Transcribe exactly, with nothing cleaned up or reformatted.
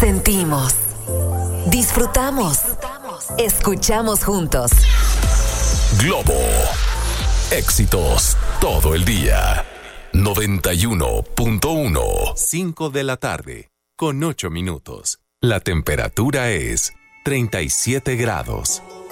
Sentimos, disfrutamos, escuchamos juntos. Globo. Éxitos todo el día. noventa y uno punto uno. cinco de la tarde, con ocho minutos. La temperatura es treinta y siete grados.